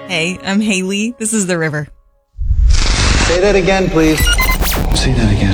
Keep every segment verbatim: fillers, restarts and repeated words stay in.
Hey, I'm Haley. This is The River. Say that again, please. Say that again.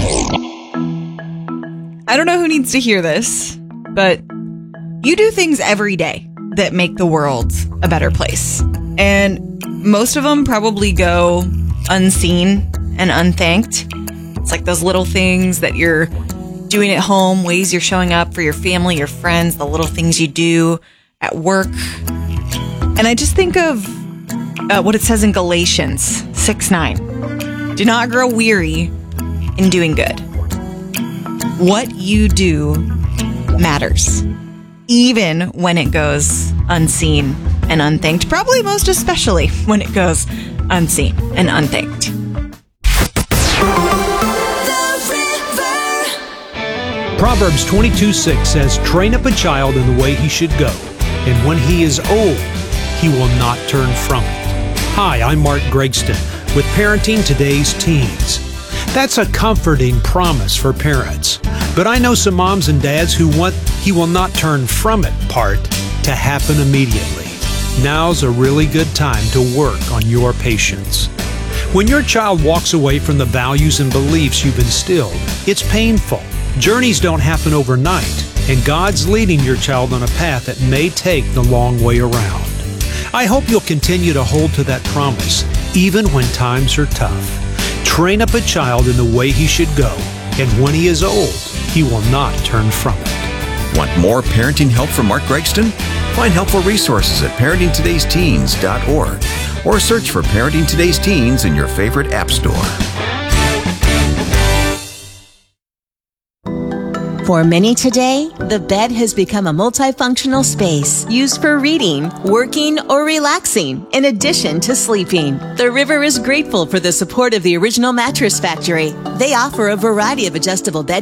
I don't know who needs to hear this, but you do things every day that make the world a better place. And most of them probably go unseen and unthanked. It's like those little things that you're doing at home, ways you're showing up for your family, your friends, the little things you do at work. And I just think of uh, what it says in Galatians six nine. Do not grow weary in doing good. What you do matters, even when it goes unseen and unthanked. Probably most especially when it goes unseen and unthanked. Proverbs twenty-two six says, "Train up a child in the way he should go, and when he is old, he will not turn from it." Hi, I'm Mark Gregston with Parenting Today's Teens. That's a comforting promise for parents. But I know some moms and dads who want "he will not turn from it" part to happen immediately. Now's a really good time to work on your patience. When your child walks away from the values and beliefs you've instilled, it's painful. Journeys don't happen overnight, and God's leading your child on a path that may take the long way around. I hope you'll continue to hold to that promise, even when times are tough. Train up a child in the way he should go, and when he is old, he will not turn from it. Want more parenting help from Mark Gregston? Find helpful resources at parenting todays teens dot org or search for Parenting Today's Teens in your favorite app store. For many today, the bed has become a multifunctional space used for reading, working, or relaxing, in addition to sleeping. The River is grateful for the support of the Original Mattress Factory. They offer a variety of adjustable bed